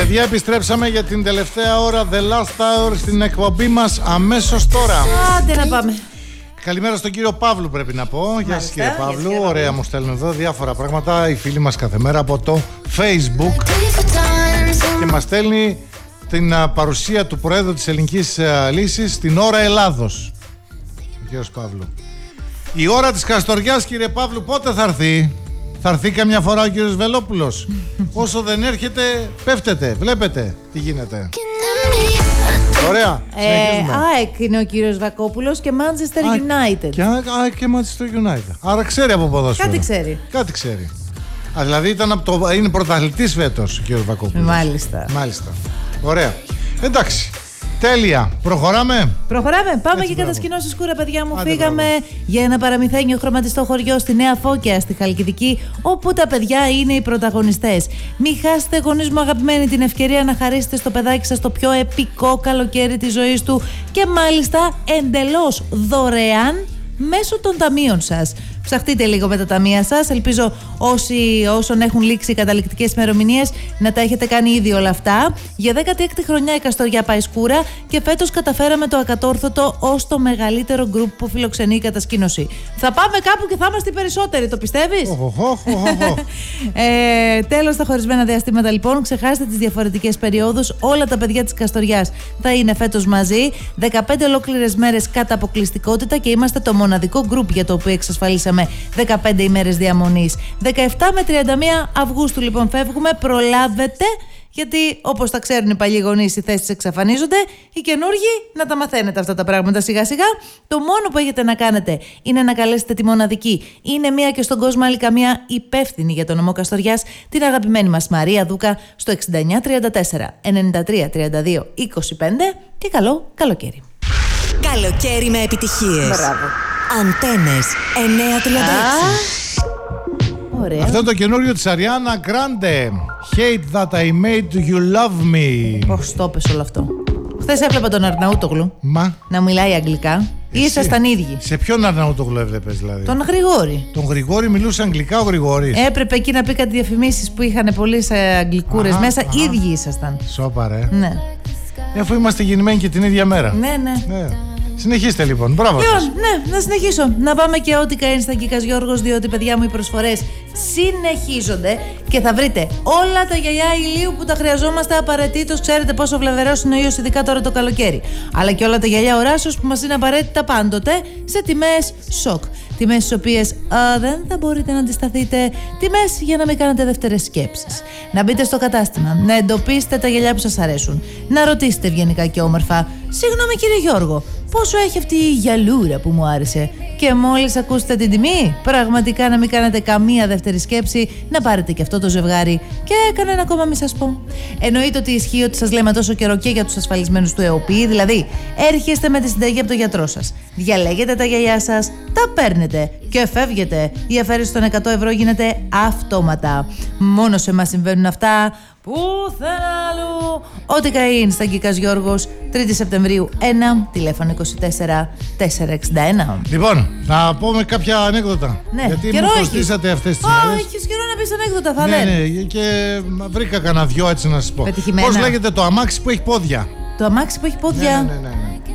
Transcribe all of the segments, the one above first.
Παιδιά, επιστρέψαμε για την τελευταία ώρα, the last hour στην εκπομπή μας αμέσως τώρα. Άντε να πάμε. Καλημέρα στον κύριο Παύλου, πρέπει να πω. Γεια σας κύριε Παύλου. Ωραία, μου στέλνουν εδώ διάφορα πράγματα οι φίλοι μας κάθε μέρα από το Facebook και μας στέλνει την παρουσία του Προέδρου της Ελληνικής Λύσης στην ώρα Ελλάδος. Ο κύριος Παύλου. Η ώρα της Καστοριάς, κύριε Παύλου, πότε θα έρθει? Θα έρθει καμιά φορά ο κύριος Βελόπουλος? Όσο δεν έρχεται, πέφτετε. Βλέπετε τι γίνεται. Ωραία. ΑΕΚ είναι ο κύριος Βακόπουλος και Manchester United. Και ΑΕΚ και Manchester United. Άρα ξέρει από ποδόσφαιρο. Κάτι ξέρει. Δηλαδή είναι πρωταθλητής φέτος ο κύριος Βακόπουλος. Μάλιστα. Ωραία. Εντάξει. Τέλεια. Προχωράμε. Πάμε έτσι, και κατασκηνώσεις κούρα, παιδιά μου. Φύγαμε για ένα παραμυθένιο χρωματιστό χωριό στη Νέα Φώκια, στη Χαλκιδική, όπου τα παιδιά είναι οι πρωταγωνιστές. Μην χάσετε, γονείς μου αγαπημένοι, την ευκαιρία να χαρίσετε στο παιδάκι σας το πιο επικό καλοκαίρι της ζωής του και μάλιστα εντελώς δωρεάν μέσω των ταμείων σας. Ψαχτείτε λίγο με τα ταμεία σας. Ελπίζω όσων έχουν λήξει οι καταληκτικές ημερομηνίες να τα έχετε κάνει ήδη όλα αυτά. Για 16η χρονιά η Καστοριά πάει σκούρα και φέτος καταφέραμε το ακατόρθωτο ως το μεγαλύτερο γκρουπ που φιλοξενεί η κατασκήνωση. Θα πάμε κάπου και θα είμαστε οι περισσότεροι, το πιστεύεις? Τέλος, τα χωρισμένα διαστήματα λοιπόν. Ξεχάστε τις διαφορετικές περιόδους. Όλα τα παιδιά της Καστοριάς θα είναι φέτος μαζί. 15 ολόκληρες μέρες κατά αποκλειστικότητα και είμαστε το μοναδικό γκρουπ για το οποίο εξασφαλίσαμε 15 ημέρες διαμονής. 17 με 31 Αυγούστου λοιπόν φεύγουμε. Προλάβετε, γιατί όπως τα ξέρουν οι παλιοί γονείς, οι θέσεις εξαφανίζονται. Οι καινούργοι να τα μαθαίνετε αυτά τα πράγματα σιγά σιγά. Το μόνο που έχετε να κάνετε είναι να καλέσετε τη μοναδική. Είναι μία και στον κόσμο άλλη καμία υπεύθυνη για τον νομό Καστοριάς, την αγαπημένη μας Μαρία Δούκα, στο 6934 93 32 25 και καλό καλοκαίρι. Καλοκαίρι με επιτυχίες. Μπράβο. Αντένες 936. Ωραία. Αυτό το καινούριο της Αριάννα Γκράντε. Hate that I made you love me. Πώς το πες όλο αυτό? Χθες έβλεπα τον Αρναούτογλου να μιλάει αγγλικά. Ήσασταν ίδιοι. Σε ποιον Αρναούτογλου έβλεπες δηλαδή? Τον Γρηγόρη. Τον Γρηγόρη μιλούσε αγγλικά ο Γρηγόρης? Έπρεπε εκεί να πει κάτι διαφημίσεις που είχαν πολλές αγγλικούρες μέσα. Ίδιοι ήσασταν. Σόπαρε. Ναι. Αφού είμαστε γεννημένοι και την ίδια μέρα. Ναι. Συνεχίστε λοιπόν, μπράβο σας. Ναι, να συνεχίσω. Να πάμε και ό,τι καΐν στα Γκίκας Γιώργος, διότι παιδιά μου οι προσφορές συνεχίζονται και θα βρείτε όλα τα γυαλιά ηλίου που τα χρειαζόμαστε απαραίτητος. Ξέρετε πόσο βλαβερός είναι ο ήλιος, ειδικά τώρα το καλοκαίρι. Αλλά και όλα τα γυαλιά οράσεως που μας είναι απαραίτητα πάντοτε σε τιμές σοκ. Τιμές στις οποίες δεν θα μπορείτε να αντισταθείτε. Τιμές για να μην κάνετε δεύτερες σκέψεις. Να μπείτε στο κατάστημα, να εντοπίσετε τα γυαλιά που σας αρέσουν. Να ρωτήσετε ευγενικά και όμορφα: συγγνώμη κύριε Γιώργο, πόσο έχει αυτή η γυαλούρα που μου άρεσε? Και μόλις ακούσετε την τιμή, πραγματικά να μην κάνετε καμία δεύτερη σκέψη, να πάρετε και αυτό το ζευγάρι. Και κανένα ακόμα μη σας πω. Εννοείται ότι ισχύει ότι σας λέμε τόσο καιρό και για τους ασφαλισμένους του ΕΟΠΗ, δηλαδή έρχεστε με τη συνταγή από το γιατρό σας. Διαλέγετε τα γυαλιά σας, τα παίρνετε και φεύγετε. Η αφαίρεση των 100 ευρώ γίνεται αυτόματα. Μόνο σε εμάς συμβαίνουν αυτά. Πουθενά αλλού. Ό,τι καΐν στα Γκίκας Γιώργος, 3η Σεπτεμβρίου 1, τηλέφωνο 24 461. Λοιπόν, να πούμε κάποια ανέκδοτα. Ναι, γιατί μου προστήσατε αυτές τις μέρες. Έχεις καιρό να πεις ανέκδοτα, θα λένε. Ναι, και βρήκα κανένα δυο έτσι να σας πω. Πετυχημένα. Πώς λέγεται το αμάξι που έχει πόδια? Το αμάξι που έχει πόδια. Ναι.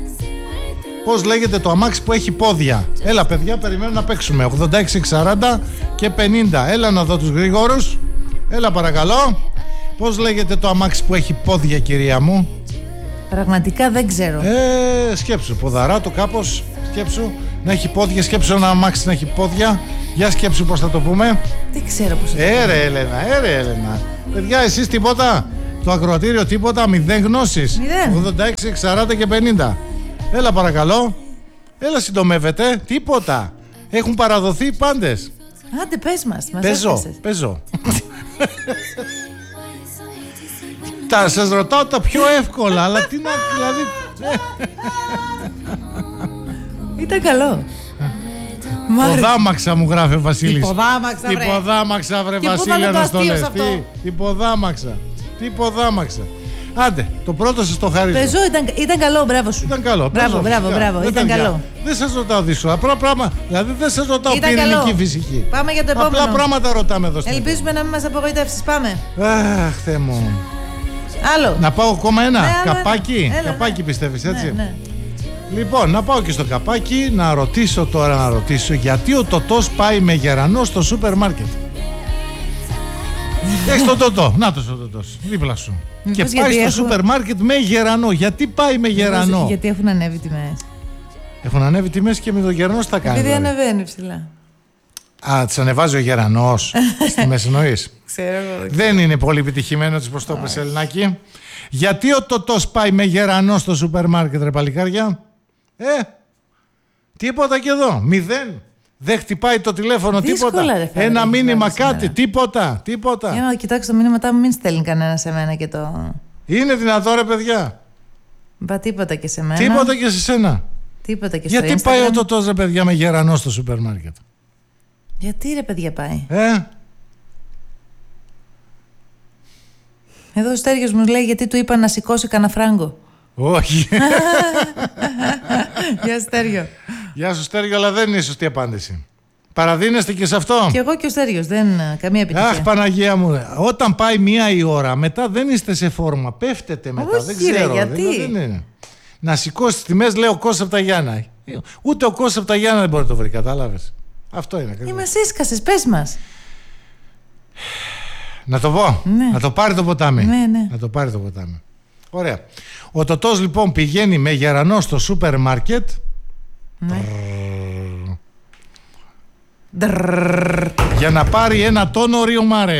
Πώς λέγεται το αμάξι που έχει πόδια? Έλα παιδιά, περιμένουμε να παίξουμε. 86, 40 και 50. Έλα να δω τους γρήγορους. Έλα παρακαλώ. Πώς λέγεται το αμάξι που έχει πόδια, κυρία μου? Πραγματικά δεν ξέρω. Σκέψου, ποδαράτο κάπως. Σκέψου, να έχει πόδια. Σκέψου ένα αμάξι να έχει πόδια. Για σκέψου πώς θα το πούμε. Δεν ξέρω πώς θα το πούμε. Έρε Έλενα. Παιδιά, εσείς τίποτα? Το ακροατήριο τίποτα? Μηδέν γνώσεις? 86, 40 και 50. Έλα παρακαλώ. Έλα, συντομεύετε. Τίποτα. Έχουν παραδοθεί πάντες. Άντε πες μας. Παίζω. Σας ρωτάω τα πιο εύκολα, αλλά τι να, δηλαδή... Ήταν καλό. Ποδάμαξα μου γράφει ο Βασίλης. Τι ποδάμαξα βρε Βασίλη, Αναστολές. Τι ποδάμαξα. Άντε, το πρώτο σας το χαρίζω. Πεζό, ήταν καλό, μπράβο σου. Ήταν καλό. Μπράβο, ήταν καλό. Δεν σας ρωτάω δύσκολα. Απλά πράγματα. Δηλαδή δεν σας ρωτάω πυρηνική φυσική. Πάμε για το επόμενο. Απλά πράγματα ρωτάμε εδώ στην. Ελπίζουμε να μην μας απογοητεύσεις. Πάμε. Αχ, Θεέ μου. Άλλο. Να πάω ακόμα ένα. Ναι, καπάκι. Έλα, καπάκι ναι. πιστεύεις έτσι. Ναι. Λοιπόν, να πάω και στο καπάκι να ρωτήσω γιατί ο Τωτός πάει με γερανό στο σούπερ μάρκετ. Έχεις τον Τωτό. Νάτος ο Τωτός. Δίπλα σου. Και πάει στο σούπερ μάρκετ με γερανό. Γιατί πάει με γερανό? Γιατί έχουν ανέβει τιμές. Έχουν ανέβει τιμές και με τον γερανό στα κάνει. Επειδή ανεβαίνει ψηλά. Α, τις ανεβάζει ο γερανός στη μέση εννοείς. Ξέρω εγώ. Δεν είναι πολύ επιτυχημένο της προστόπες Ελληνάκη. Γιατί ο Τωτός πάει με γερανό στο σούπερ μάρκετ, ρε παλικάρια? Τίποτα και εδώ. 0. Δεν χτυπάει το τηλέφωνο. Δύσκολα, τίποτα. ρε, Ένα μήνυμα σήμερα. κάτι. Τίποτα. Για να κοιτάξω το μήνυμα, μην στέλνει κανένα σε μένα και το. Είναι δυνατό, ρε παιδιά? Μπα τίποτα και σε μένα. Τίποτα και σε σένα. Τίποτα και στο Γιατί Instagram. πάει ο Τωτός, ρε παιδιά, με γερανό στο σούπερ μάρκετ? Γιατί, ρε παιδιά, πάει? Εδώ ο Στέργιος μου λέει γιατί του είπα να σηκώσει κανένα φράγκο. Όχι. Γεια Στέργιο. Γεια σου Στέργιο, αλλά δεν είναι η σωστή απάντηση. Παραδίνεστε και σε αυτό? Και εγώ και ο Στέργιος, δεν καμία επιτυχία. Αχ, Παναγία μου, όταν πάει 1 η ώρα, μετά δεν είστε σε φόρμα. Πέφτετε μετά. Όχι, δεν ξέρω. γιατί? Δεν είναι. Να σηκώσει τιμές, λέει ο Κώστας από τα Γιάννα. Ούτε ο Κώστας από τα Γιάννα δεν μπορεί να το βρει, κατάλαβες? Αυτό είναι. Ή μας σύσκασες, πες μας. Να το πω. Ναι. Να το πάρει το ποτάμι. Ναι. Να το πάρει το ποτάμι. Ωραία. Ο Τωτός λοιπόν πηγαίνει με γερανό στο σούπερ μάρκετ. Ναι. Για να πάρει ένα τόνο ριομάρε. 936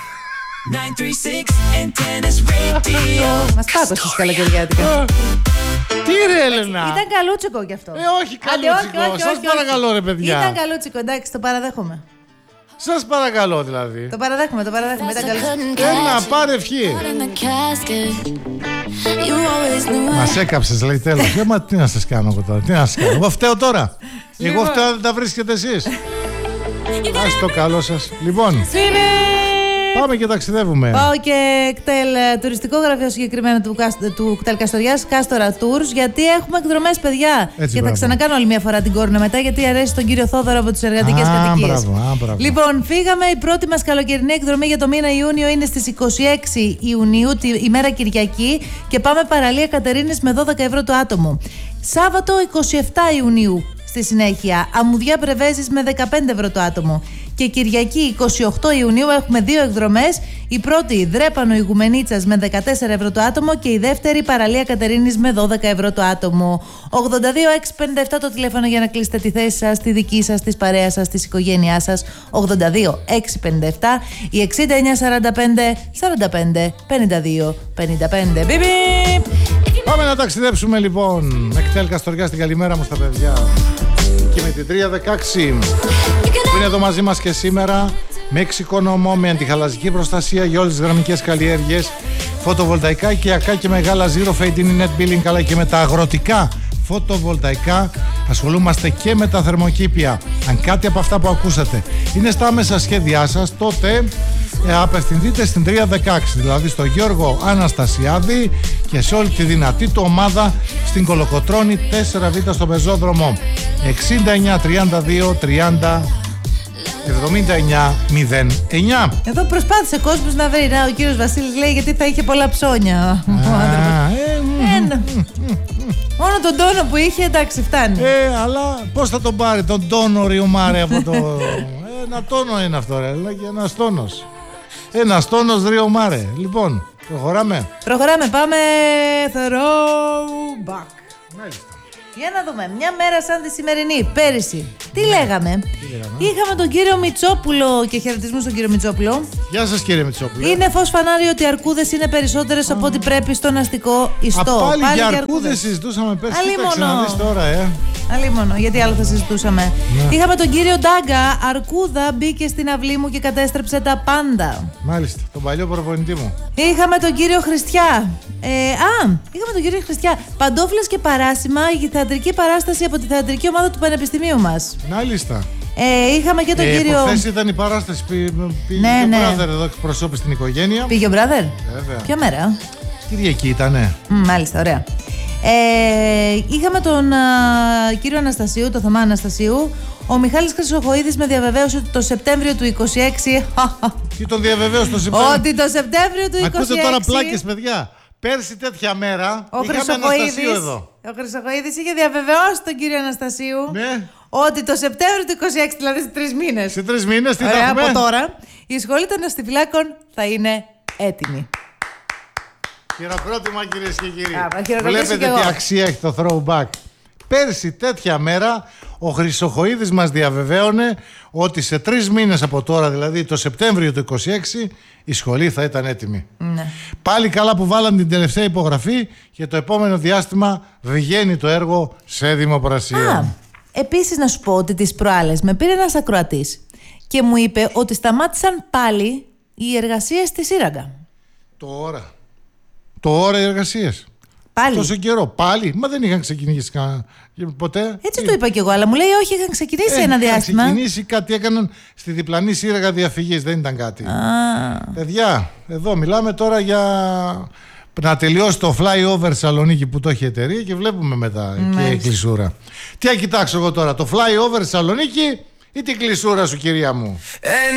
Antennas Radio. Μας πάτωσες καλοκαιριάτικα. Τι ρε Έλενα? Ήταν καλούτσικο κι αυτό. Όχι καλούτσικο. Σας παρακαλώ ρε παιδιά. Ήταν καλούτσικο, εντάξει, το παραδέχομαι. Σας παρακαλώ δηλαδή. Το παραδέχομαι, ήταν καλούτσικο. Έλα, πάρε ευχή. Μας έκαψες, λέει, τέλος. Μα τι να σας κάνω εγώ τώρα, τι να σας κάνω? Εγώ φταίω τώρα. Εγώ φταίω αν δεν τα βρίσκετε εσείς. Ας το καλό σας. Λοιπόν, πάμε και ταξιδεύουμε. Πάω και τουριστικό γραφείο συγκεκριμένα του κτέλ Καστοριάς, Κάστορα Tours, γιατί έχουμε εκδρομές, παιδιά. Έτσι, και θα μπράβο. ξανακάνω άλλη μια φορά την κόρνα μετά, γιατί αρέσει τον κύριο Θόδωρο από τις εργατικές κατοικίες. Μπράβο. Λοιπόν, φύγαμε. Η πρώτη μας καλοκαιρινή εκδρομή για το μήνα Ιούνιο είναι στις 26 Ιουνίου, τη ημέρα Κυριακή, και πάμε παραλία Κατερίνης με 12 ευρώ το άτομο. Σάββατο 27 Ιουνίου στη συνέχεια, Αμμουδιά Πρεβέζης με 15 ευρώ το άτομο. Και Κυριακή 28 Ιουνίου έχουμε 2 εκδρομές. Η πρώτη Δρέπανο Ιγουμενίτσας με 14 ευρώ το άτομο και η δεύτερη παραλία Κατερίνης με 12 ευρώ το άτομο. 82-657 το τηλέφωνο για να κλείσετε τη θέση σας, τη δική σας, της παρέας σας, της οικογένειάς σας. 82-657 ή 6945-45-52-55. Μπιμπι! Πάμε να ταξιδέψουμε λοιπόν. Με κτέλ Καστοριά στην καλημέρα μου στα παιδιά. Και με την 316 που είναι εδώ μαζί μας και σήμερα, με εξοικονομώ, με αντιχαλαζική προστασία για όλες τις γραμμικές καλλιέργειες, φωτοβολταϊκά, οικιακά και μεγάλα zero fade in net billing, αλλά και με τα αγροτικά φωτοβολταϊκά. Ασχολούμαστε και με τα θερμοκήπια. Αν κάτι από αυτά που ακούσατε είναι στα άμεσα σχέδιά σας, τότε απευθυνθείτε στην 316, δηλαδή στο Γιώργο Αναστασιάδη και σε όλη τη δυνατή του ομάδα στην Κολοκοτρώνη 4Β στο πεζόδρομο. 69 32 30 79 09. Εδώ προσπάθησε ο κόσμος να βρει. Ο κύριος Βασίλης λέει γιατί θα είχε πολλά ψώνια. Μόνο τον τόνο που είχε, εντάξει, φτάνει. Αλλά πώς θα τον πάρει τον τόνο ριομάρε από το... Ένα τόνο είναι αυτό, ρε, ένας τόνος. Ένας τόνος ριομάρε. Λοιπόν, προχωράμε. Πάμε throwback. Μάλιστα. Για να δούμε, μια μέρα σαν τη σημερινή, πέρυσι. Τι λέγαμε? Είχαμε τον κύριο Μητσόπουλο, και χαιρετισμού στον κύριο Μητσόπουλο. Γεια σας κύριε Μητσόπουλο. Είναι φως φανάρι ότι οι αρκούδες είναι περισσότερες από ό,τι πρέπει στον αστικό ιστό. Πάλι για αρκούδες συζητούσαμε πέρσι. Κοίταξε να δεις τώρα, Αλίμονο, γιατί άλλο θα συζητούσαμε. Ναι. Είχαμε τον κύριο Ντάγκα, αρκούδα μπήκε στην αυλή μου και κατέστρεψε τα πάντα. Μάλιστα, τον παλιό προπονητή μου. Είχαμε τον κύριο Χριστιά. Είχαμε τον κύριο Χριστιά. Παντόφλες και παράσημα, η θεατρική παράσταση από τη θεατρική ομάδα του Πανεπιστημίου μας. Μάλιστα. Είχαμε και τον κύριο. Χθες ήταν η παράσταση. Πήγε Ναι. ο brother εδώ, εκπροσώπησε την οικογένεια. Πήγε ο brother. Βέβαια. Ποια μέρα? Κυριακή ήτανε. Μάλιστα, ωραία. Είχαμε τον κύριο Αναστασίου, το Θωμά Αναστασίου. Ο Μιχάλης Χρυσοχοΐδης με διαβεβαίωσε ότι το Σεπτέμβριο του 26. Τι τον διαβεβαίωσε το Σεπτέμβριο? Ότι το Σεπτέμβριο του 26. Ακούτε τώρα πλάκες, παιδιά. Πέρσι τέτοια μέρα είχαμε Αναστασίου εδώ. Ο Χρυσοχοΐδης είχε διαβεβαιώσει τον κύριο Αναστασίου, ναι, ότι το Σεπτέμβριο του 26, δηλαδή σε 3 μήνες. Σε 3 μήνες, τι θα έχουμε? Από τώρα, η σχολή των αστιφυλάκων θα είναι έτοιμη. Χειροκρότημα, κυρίες και κύριοι. Βλέπετε τι αξία έχει το throwback. Πέρσι τέτοια μέρα ο Χρυσοχοΐδης μας διαβεβαίωνε ότι σε 3 μήνες από τώρα, δηλαδή το Σεπτέμβριο του 26, η σχολή θα ήταν έτοιμη. Ναι. Πάλι καλά που βάλαν την τελευταία υπογραφή και το επόμενο διάστημα βγαίνει το έργο σε δημοπρασία. Επίσης να σου πω ότι τις προάλλες με πήρε ένας ακροατής και μου είπε ότι σταμάτησαν πάλι οι εργασίες στη Σύραγγα. Τώρα οι εργασίες. Πάλι. Τόσο καιρό. Πάλι. Μα δεν είχαν ξεκινήσει ποτέ. Έτσι το είπα κι εγώ, αλλά μου λέει όχι, είχαν ξεκινήσει ένα διάστημα. Είχαν ξεκινήσει, κάτι έκαναν στη διπλανή Σύραγγα διαφυγής. Δεν ήταν κάτι. Παιδιά, εδώ μιλάμε τώρα για να τελειώσει το flyover Θεσσαλονίκη που το έχει η εταιρεία και βλέπουμε μετά και η κλεισούρα. Τι θα κοιτάξω εγώ τώρα, το flyover Θεσσαλονίκη ή την κλεισούρα σου, κυρία μου?